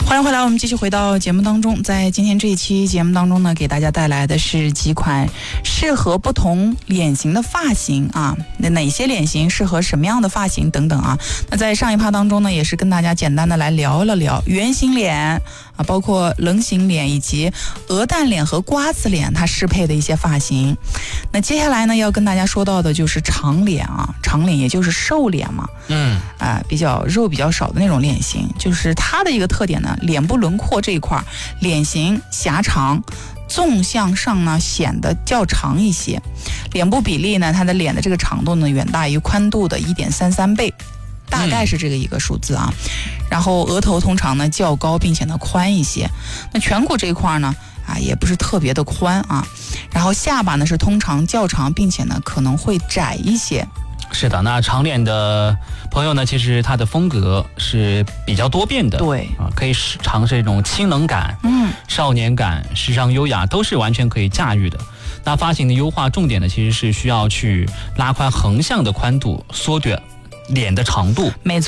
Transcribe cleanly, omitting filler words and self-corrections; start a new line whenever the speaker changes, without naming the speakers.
欢迎回来，我们继续回到节目当中。在今天这一期节目当中呢，给大家带来的是几款适合不同脸型的发型啊，哪些脸型适合什么样的发型等等啊。那在上一趴当中呢，也是跟大家简单的来聊了聊圆形脸啊，包括棱形脸以及鹅蛋脸和瓜子脸它适配的一些发型。那接下来呢，要跟大家说到的就是长脸啊，长脸也就是瘦脸嘛，比较肉比较少的那种脸型，就是它的一个特点呢，脸部轮廓这一块脸型狭长，纵向上呢显得较长一些，脸部比例呢，它的脸的这个长度呢远大于宽度的 1.33 倍，大概是这个一个数字啊。然后额头通常呢较高并且呢宽一些，那颧骨这一块呢也不是特别的宽啊，然后下巴呢是通常较长并且呢可能会窄一些。
是的，那长脸的朋友呢，其实他的风格是比较多变的，
对
啊，可以尝试一种清冷感、少年感、时尚优雅，都是完全可以驾驭的。那发型的优化重点呢，其实是需要去拉宽横向的宽度，缩短脸的长度。
没错。